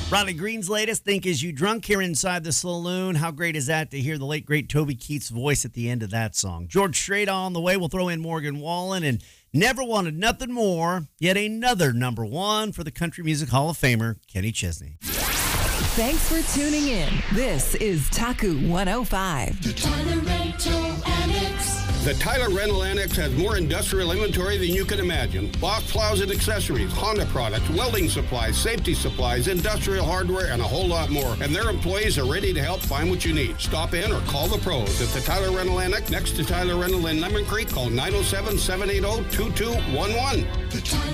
Riley Green's latest, Think Is You Drunk, here inside the saloon. How great is that to hear the late, great Toby Keith's voice at the end of that song. George Strait on the way. We'll throw in Morgan Wallen and Never Wanted Nothing More. Yet another number one for the Country Music Hall of Famer, Kenny Chesney. Thanks for tuning in. This is Taku 105. The Tyler Rental Annex. The Tyler Rental Annex has more industrial inventory than you can imagine. Box plows and accessories, Honda products, welding supplies, safety supplies, industrial hardware, and a whole lot more. And their employees are ready to help find what you need. Stop in or call the pros at the Tyler Rental Annex next to Tyler Rental in Lemon Creek. Call 907-780-2211. The Tyler